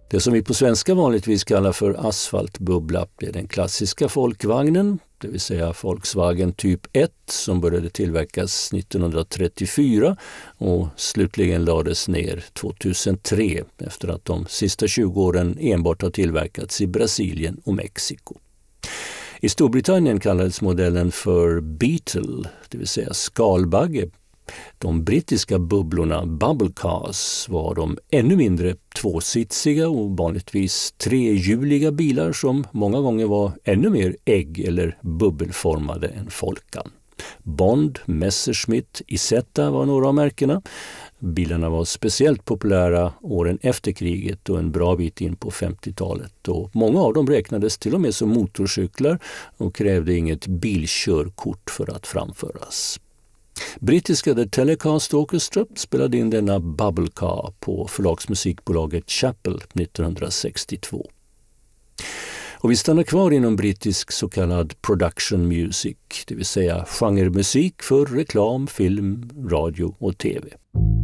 Det som vi på svenska vanligtvis kallar för asfaltbubbla är den klassiska folkvagnen, det vill säga Volkswagen typ 1 som började tillverkas 1934 och slutligen lades ner 2003 efter att de sista 20 åren enbart har tillverkats i Brasilien och Mexiko. I Storbritannien kallades modellen för Beetle, det vill säga skalbagge. De brittiska bubblorna Bubble Cars var de ännu mindre tvåsitsiga och vanligtvis trehjuliga bilar som många gånger var ännu mer ägg- eller bubbelformade än Folkan. Bond, Messerschmitt, Isetta var några av märkena. Bilarna var speciellt populära åren efter kriget och en bra bit in på 50-talet. Och många av dem räknades till och med som motorcyklar och krävde inget bilkörkort för att framföras. Brittiska The Telecast Orchestra spelade in denna Bubble Car på förlagsmusikbolaget Chappell 1962. Och vi stannar kvar inom brittisk så kallad production music, det vill säga genremusik för reklam, film, radio och tv.